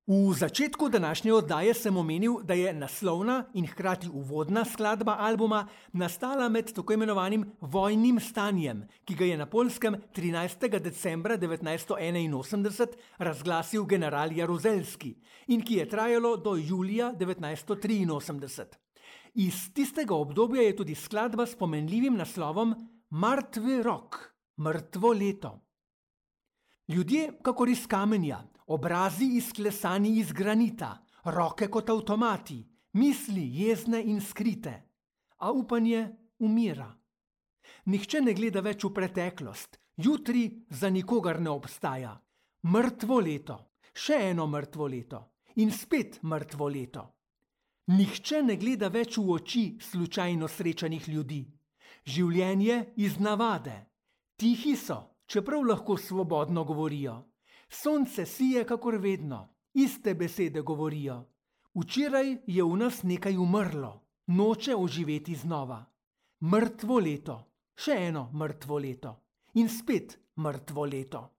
V začetku današnje oddaje sem omenil, da je naslovna in hkrati uvodna skladba albuma nastala med tako imenovanim vojnim stanjem, ki ga je na Poljskem 13. decembra 1981 razglasil general Jaruzelski in ki je trajalo do julija 1983. Iz tistega obdobja je tudi skladba s pomenljivim naslovom Martvi rok, mrtvo leto. Ljudje kakor iz kamenja, obrazi izklesani iz granita, roke kot avtomati, misli jezne in skrite, a upanje umira. Nihče ne gleda več v preteklost, jutri za nikogar ne obstaja. Mrtvo leto, še eno mrtvo leto in spet mrtvo leto. Nihče ne gleda več v oči slučajno srečanih ljudi. Življenje iz navade. Tihi so, čeprav lahko svobodno govorijo. Sonce sije kakor vedno, iste besede govorijo. Včeraj je v nas nekaj umrlo, noče oživeti znova. Mrtvo leto, še eno mrtvo leto in spet mrtvo leto.